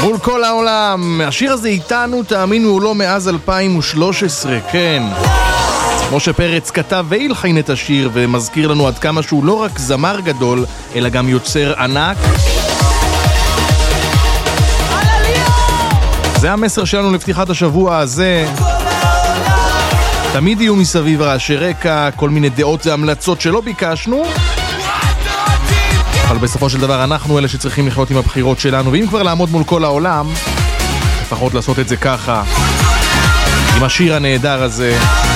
מול כל העולם. השיר הזה איתנו, תאמינו או לא, מאז 2013, כן. משה פרץ כתב והלחין את השיר ומזכיר לנו עד כמה שהוא לא רק זמר גדול, אלא גם יוצר ענק. זה המסר שלנו לפתיחת השבוע הזה. תמיד יהיו מסביב רעשי רקע, כל מיני דעות והמלצות שלא ביקשנו, אבל בסופו של דבר אנחנו אלה שצריכים לחיות עם הבחירות שלנו, ואם כבר לעמוד מול כל העולם, לפחות לעשות את זה ככה, עם השיר הנהדר הזה.